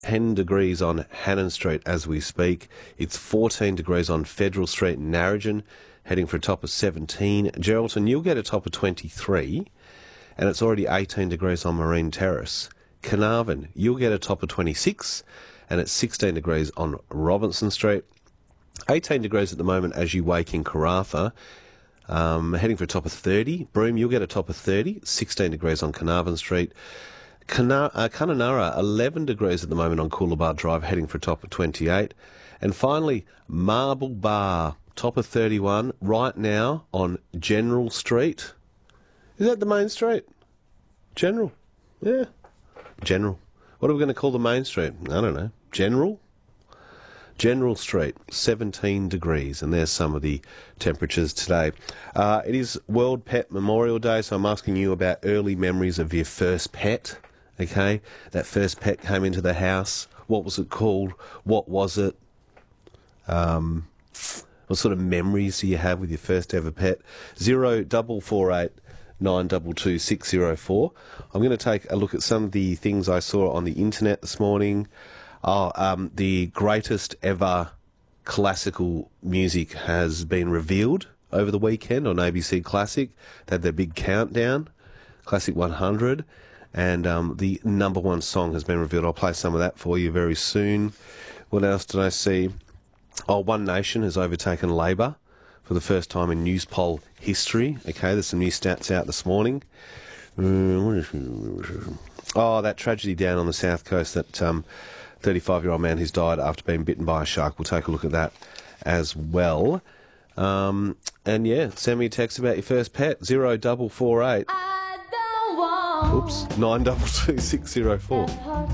10 degrees on Hannon Street as we speak. It's 14 degrees on Federal Street in Narrogin, heading for a top of 17. Geraldton, you'll get a top of 23, and it's already 18 degrees on Marine Terrace. Carnarvon, you'll get a top of 26, and it's 16 degrees on Robinson Street. 18 degrees at the moment as you wake in Karratha, heading for a top of 30. Broome, you'll get a top of 30, 16 degrees on Carnarvon Street. Kununurra, 11 degrees at the moment on Coolabah Drive, heading for a top of 28. And finally, Marble Bar, top of 31, right now on General Street. Is that the main street? General? Yeah. General. What are we going to call the main street? I don't know. General? General Street, 17 degrees, and there's some of the temperatures today. It is World Pet Memorial Day, so I'm asking you about early memories of your first pet, okay? That first pet came into the house. What was it called? What was it? What sort of memories do you have with your first ever pet? 0448 922 604. I'm going to take a look at some of the things I saw on the internet this morning. The greatest ever classical music has been revealed over the weekend on ABC Classic. They had their big countdown, Classic 100, and the number one song has been revealed. I'll play some of that for you very soon. What else did I see? One Nation has overtaken Labor for the first time in Newspoll history. Okay, there's some new stats out this morning. That tragedy down on the south coast, that 35-year-old man who's died after being bitten by a shark. We'll take a look at that as well. And yeah, send me a text about your first pet, 0448 922 604.